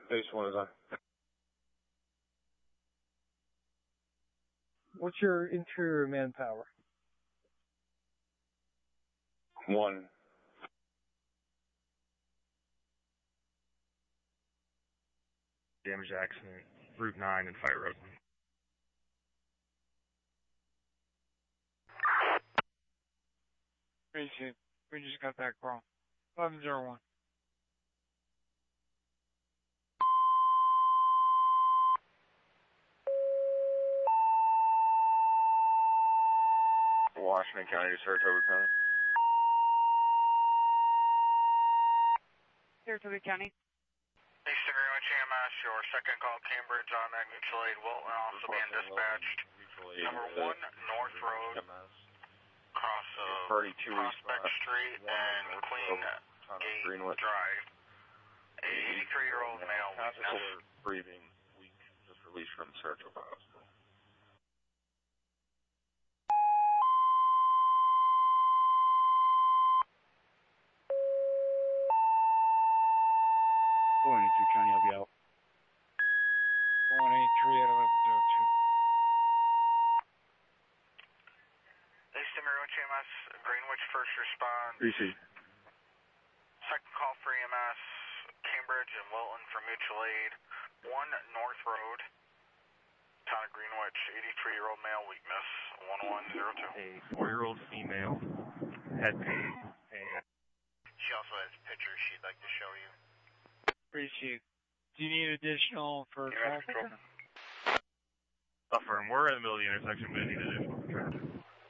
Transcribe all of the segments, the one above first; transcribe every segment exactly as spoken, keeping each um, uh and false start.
Base one is on. What's your interior manpower? One. Damage accident, Route nine and Fire Road. Appreciate it. We just got that call. eleven zero one. Washington County to Saratoga County. Saratoga County. Eastern Greenwich E M S, your second call Cambridge on that mutual aid will also being dispatched. Number one, North Road, cross of Prospect Street and Queen Gate Greenwich Drive. A eighty-three-year-old male weakness. Breathing weak, just released from Saratoga Hospital. four eighty-three County, I'll be out. four eighty-three at eleven zero two. Eastern Greenwich E M S, Greenwich first response. Appreciate it. Second call for E M S, Cambridge and Wilton for mutual aid. one North Road, town of Greenwich, eighty-three-year-old male weakness, one one zero two. A four-year-old female, head pain, and She also has pictures she'd like to show you. Appreciate it. Do you need additional for call? affirm. We're in the middle of the intersection, but I need additional traffic.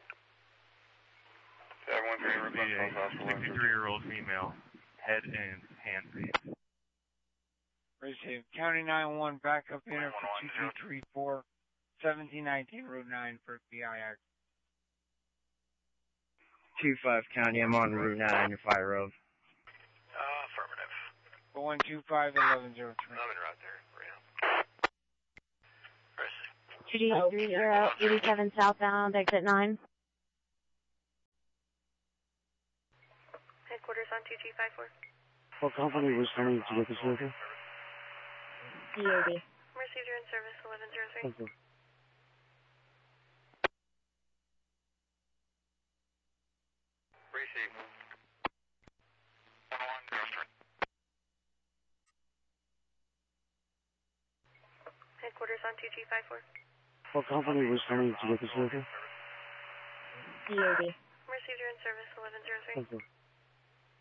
Everyone three request A sixty-three-year-old female, head and hand pain. Appreciate it. County nine one one backup in for two two three four, seventeen nineteen Route nine for P I X. two five County, I'm on Route nine, Fire Road. Uh, affirmative. one two five, eleven zero three. I'm en route there for you. Chris. two D three zero, eighty-seven southbound, exit nine. Headquarters on two G five four. What company was coming to get this vehicle? D O D. Received your in service, eleven zero three. Thank you. Receive. one one zero three. Headquarters on two G five four. What company was coming to get this vehicle? D O D. Received your in service, eleven zero three. Thank you.